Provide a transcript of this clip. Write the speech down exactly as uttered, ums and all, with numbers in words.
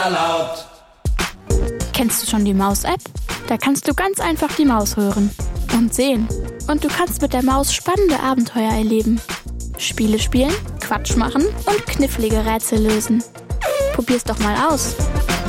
laut. Kennst du schon die Maus-App? Da kannst du ganz einfach die Maus hören und sehen. Und du kannst mit der Maus spannende Abenteuer erleben. Spiele spielen, Quatsch machen und knifflige Rätsel lösen. Probier's doch mal aus.